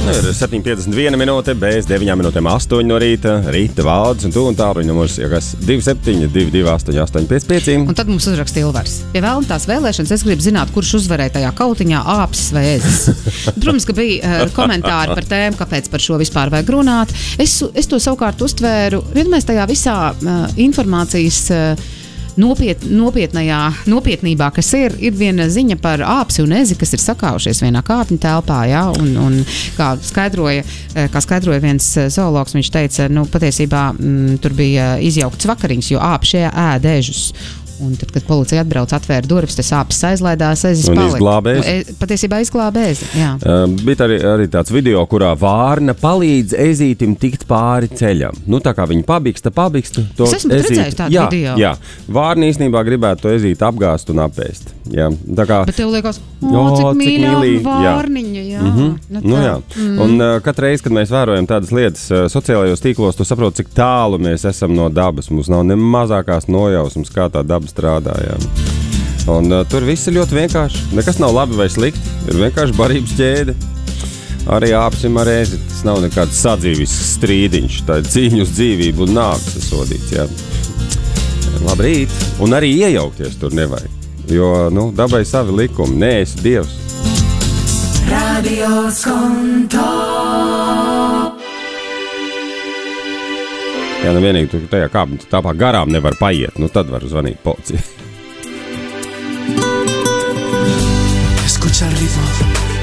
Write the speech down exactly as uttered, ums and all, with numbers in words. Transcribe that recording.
Ir septiņi piecdesmit viena minūte, bez deviņām minūtēm astoņi no rīta, rīta vārds un tu un tālruņa numurs, ja kas divi septiņi divi divi astoņi astoņi pieci pieci. Un tad mums uzraksta Ilvars. Pie vēlētās vēlēšanas es gribu zināt, kurš uzvarēja tajā kautiņā, āpsis vai ezis. Protams, ka bija uh, komentāri par tēmu, kāpēc par šo vispār vajag runāt. Es, es to savukārt uztvēru, vienmēr tajā visā uh, informācijas uh, Nopiet, nopietnajā, nopietnībā, kas ir, ir viena ziņa par āpsi un ezi, kas ir sakaušies vienā kāpņu telpā, ja? un, un kā skaidroja, kā skaidroja viens zoologs, viņš teica, nu, patiesībā m, tur bija izjaukts vakariņas, jo āpši ēd ežus. Un tad, kad policija atbrauc, atvēra durvis, tas āpis aizlaidās, ezis palika. Un izglāba ezi. E, patiesībā izglāba ezi, jā. Uh, bija arī, arī tāds video, kurā vārna palīdz ezītim tikt pāri ceļam. Nu, tā kā viņi pabiksta, pabiksta. To es esmu ezīt... redzējis tādu jā, video. Jā, vārna īstenībā gribētu to ezīti apgāst un apēst. Jā, tā kā... Bet tev liekas, o, o, cik mīļā mīlī, vārniņa, jā. jā. Mm-hmm. Nu, nu, jā. Mm. Un uh, katru reizi, kad mēs vērojam tādas lietas uh, sociālajos tīklos, tu saproti, cik tālu mēs esam no dabas. Mums nav ne mazākās nojausmas, kā tā daba strādā. Jā. Un uh, tur viss ir ļoti vienkārši. Nekas nav labi vai slikti. Ir vienkārši barības ķēde. Arī āpsim ar ēzi. Tas nav nekāds sadzīvisks strīdiņš. Tā ir cīņa uz dzīvību un nāves sasodīts. Jā. Labrīt. Un arī iejaukties tur nevajag. Jo, nu, dabai savi likumi. Nē, esi Dievs. Radio Skonto. Jā, nu vienīgi tu tajā kāpņu tāpā garām nevar paiet. Nu, tad var zvanīt policijai. Escucha el ritmo.